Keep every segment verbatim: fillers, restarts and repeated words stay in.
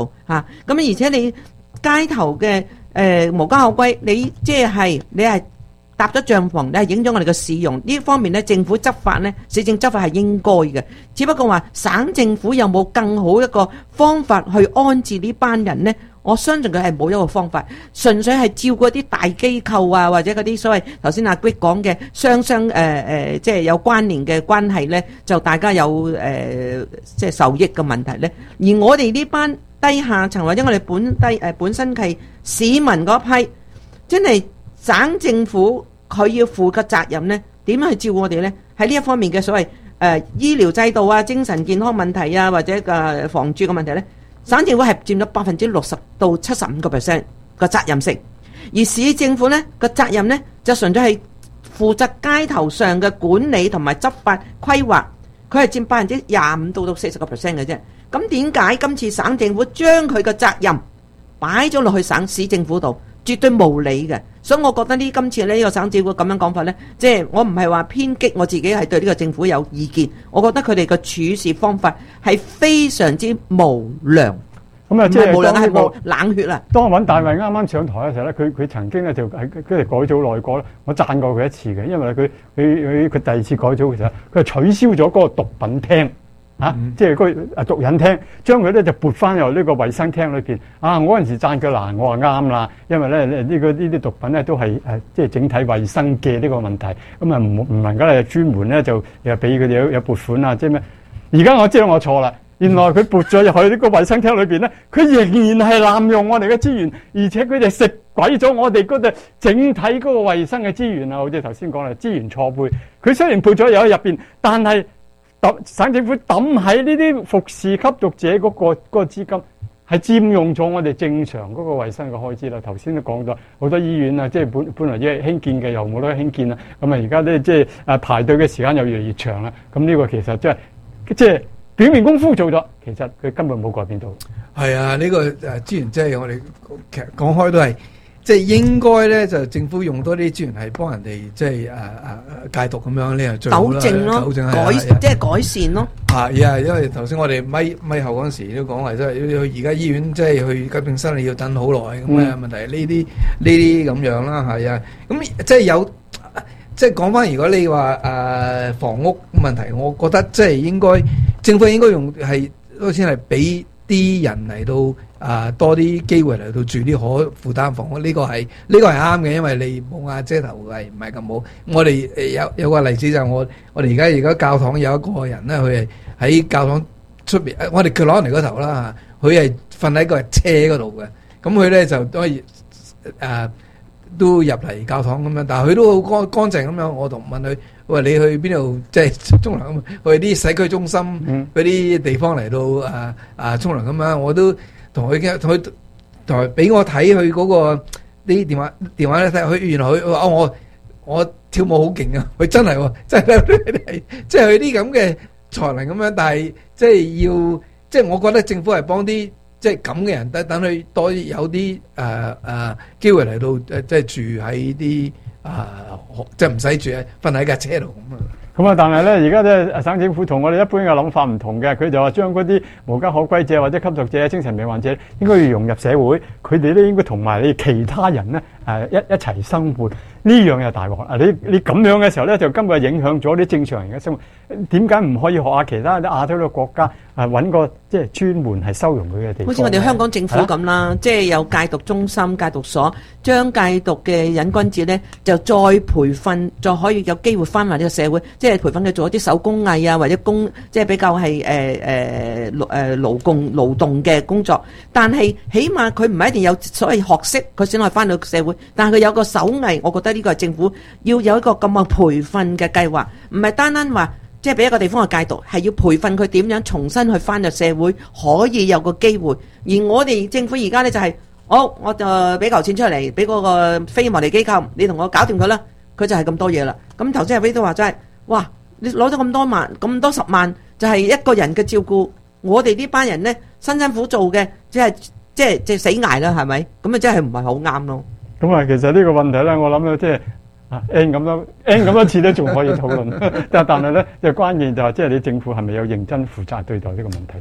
嚇。咁而且你街頭嘅誒無家可歸，你即係你係搭咗帳篷，你係影響我哋嘅市容呢方面咧，政府執法咧，市政執法係應該嘅。只不過話省政府有冇更好一個方法去安置呢班人呢？我相信佢係冇一個方法，純粹係照顧啲大機構啊，或者嗰啲所謂頭先阿 Greg 講嘅雙雙誒誒，即係有關聯嘅關係咧，就大家有誒、呃、即係受益嘅問題咧。而我哋呢班低下層或者我哋本低誒、呃、本身係市民嗰批，真係省政府佢要負嘅責任咧，點樣去照顧我哋咧？喺呢一方面嘅所謂誒、呃、醫療制度啊、精神健康問題啊，或者誒房住嘅問題咧。省政府係佔咗百分之六十到七十五個 percent 個責任性，而市政府呢個責任呢就純粹係負責街頭上嘅管理同埋執法規劃，佢係佔百分之廿五到到四十個 percent 嘅啫。咁點解今次省政府將佢嘅責任擺咗落去省市政府度，絕對無理嘅？所以我覺得呢今次呢呢個省政府咁樣講法呢，即係我唔係話偏激，我自己係對呢個政府有意見。我覺得佢哋嘅處事方法係非常之無良。 咁啊，即係無良係冇當呢個冷血啊！ 當尹大衛啱啱上台嘅時候咧，佢佢曾經咧就喺跟住改組內閣咧，我讚過佢一次嘅，因為佢佢佢佢第二次改組嘅時候，佢係取消咗嗰個毒品廳。啊！即係嗰個毒癮廳，將佢咧就撥翻入呢個衞生廳裏邊。啊！我嗰陣時讚佢嗱，我話啱啦，因為咧呢、呢個呢啲毒品咧都係誒即係整體衞生嘅呢個問題。咁啊唔唔能夠咧專門咧就又俾佢哋有有撥款啊，即係咩？而家我知道我錯啦，原來佢撥咗入去呢個衞生廳裏邊咧，佢仍然係濫用我哋嘅資源，而且佢哋食鬼咗我哋嗰度整體嗰個衞生嘅資源啊！好似頭先講啦，資源錯配。佢雖然撥咗入去入邊，但係省政府抌喺呢啲服侍吸毒者嗰、嗰個嗰、嗰個資金，係佔用咗我哋正常嗰個衞生嘅開支啦。頭先都講咗好多醫院啊，即係本本來即係興建嘅又冇得興建啦。咁啊，而家咧即係誒排隊嘅時間又越嚟越長啦。咁呢個其實即係即係表面功夫做咗，其實佢根本冇改變到。 係啊，呢、呢個誒資源即係我哋其實講開都係。即係應該咧，就政府用多啲資源係幫人哋，即係誒誒戒毒咁樣，呢係最好啦。 糾正咯， 糾正改即係改善咯。 啊，係因為頭先我哋咪咪後嗰陣時都講係，即係去而家醫院即係去急症室你要等好耐咁嘅問題。呢啲呢啲咁樣啦，係啊。咁即係有即係講翻，如果你話誒、呃、房屋問題，我覺得即係應該政府應該用係嗰先係俾啲人嚟到。啊，多啲機會嚟到住啲可負擔房屋，呢、這個係呢、這個係啱嘅，因為你冇瓦遮頭係唔係咁好。我哋誒有有個例子就係我我哋而家而家教堂有一個人咧，佢係喺教堂出邊，我哋佢攞嚟嗰頭啦嚇，佢係瞓喺個車嗰度嘅，咁佢咧就可以誒都入嚟教堂咁樣，但係佢都好乾乾淨咁樣。我同問佢，喂，你去邊度即係沖涼咁？去啲社區中心嗰啲地方嚟到啊啊沖涼咁樣，我都。同佢嘅同佢同埋俾我睇佢嗰個啲電話電話咧睇佢原來佢話哦我我跳舞好勁啊！佢真係喎，真係即係佢啲咁嘅才能咁樣，但係即係要即係我覺得政府係幫啲即係咁嘅人，等等佢多有啲誒誒機會嚟到誒即係住喺啲啊即係唔使住喺瞓喺架車度咁啊！ 咁啊！但係咧，而家咧，省政府同我哋一般嘅諗法唔同嘅，佢就話將嗰啲無家可歸者或者吸毒者、精神病患者應該要融入社會，佢哋咧應該同埋你其他人咧誒一一齊生活。呢樣又大鑊啊！你你咁樣嘅時候咧，就根本係影響咗啲正常人嘅生活。點解唔可以學下其他啲亞洲嘅國家啊？揾個即係專門係收容佢嘅地方。好似我哋香港政府咁啦，即係有戒毒中心、戒毒所，將戒毒嘅癮君子咧就再培訓，再可以有機會翻埋呢個社會，即係培訓佢做一啲手工藝啊，或者工即係比較係誒誒勞誒勞工勞動嘅工作。但係起碼佢唔係一定有所謂學識，佢先可以翻到社會。但係佢有個手藝，我覺得呢個係政府要有一個咁嘅培訓嘅計劃，唔係單單話即係俾一個地方去戒毒，係要培訓佢點樣重新去翻入社會，可以有個機會。而我哋政府而家咧就係、是，好我就俾嚿錢出嚟，俾嗰個非牟利機構，你同我搞掂佢啦。佢就係咁多嘢啦。咁頭先阿 V 都話真係，哇！你攞咗咁多萬，咁多十萬，就係一個人嘅照顧。我哋呢班人咧辛辛苦做嘅，即係即係即係死捱啦，係咪？咁啊真係唔係好啱咯。咁啊，其實呢個問題咧，我諗咧，即係啊 N 咁多 N 咁多次咧，仲可以討論。但但係咧，就關鍵就係即係你政府係咪有認真負責對待呢個問題嘅？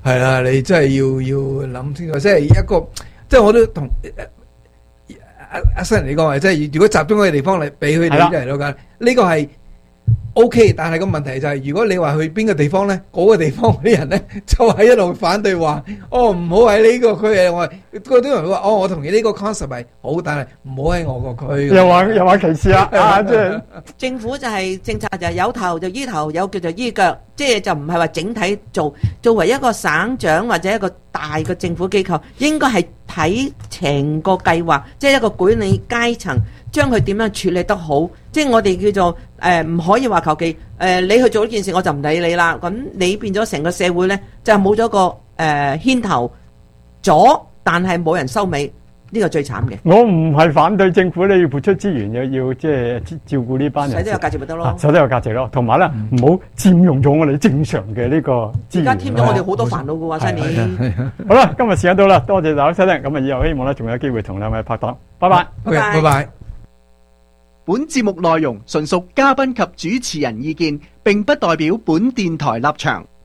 係啦，你真係要要諗清楚，即係一個，即係我都同阿阿新人你講話，即係如果集中嗰個地方嚟俾佢哋嚟到緊，呢個係 O K， 但係個問題就係，如果你話去邊個地方咧，嗰個地方嗰啲人咧就係一路反對話，哦唔好喺呢個區嘅，我嗰啲人會話，哦我同意呢個 concept 係好，但係唔好喺我個區。 又話又話歧視啊！啊，即係政府就係政策就係有頭就醫頭，有腳就醫腳，即係就唔係話整體做。作為一個省長或者一個大嘅政府機構，應該係睇成個計劃，即係一個管理階層，將佢點樣處理得好。即係我哋叫做誒唔可以話求其誒你去做呢件事我就唔理你啦。咁你變咗成個社會咧就冇咗個誒牽頭咗，但係冇人收尾。呢個最慘嘅。 我唔係反對政府咧要撥出資源，又要即係照顧呢班人。 使得有價值咪得咯， 使得有價值咯。同埋咧，唔好佔用咗我哋正常嘅呢個資源。 而家添咗我哋好多煩惱嘅喎，新年。 好啦，今日時間到啦，多謝大家收聽。咁啊，以後希望咧仲有機會同兩位拍檔。拜拜。 OK，拜拜。 本節目內容純屬嘉賓及主持人意見，並不代表本電台立場。